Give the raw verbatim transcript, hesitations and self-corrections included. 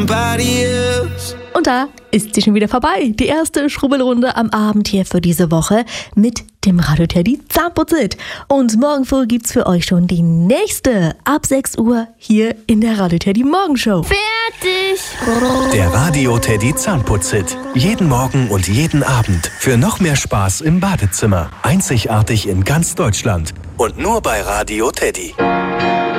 somebody else. Und da ist sie schon wieder vorbei. Die erste Schrubbelrunde am Abend hier für diese Woche mit dem Radio Teddy Zahnputzit. Und morgen früh gibt's für euch schon die nächste ab sechs Uhr hier in der Radio Teddy Morgenshow. Fertig! Der Radio Teddy Zahnputzit. Jeden Morgen und jeden Abend für noch mehr Spaß im Badezimmer. Einzigartig in ganz Deutschland. Und nur bei Radio Teddy.